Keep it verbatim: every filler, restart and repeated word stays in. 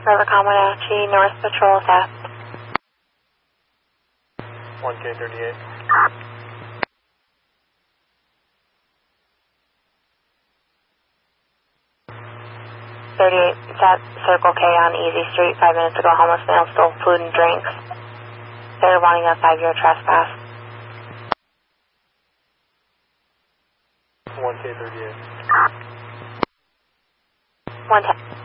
River Comanche, North Patrol theft. one K thirty-eight. thirty-eight, it's at Circle K on Easy Street. Five minutes ago, homeless male stole food and drinks. They're wanting a five-year trespass. one K thirty-eight. one ten.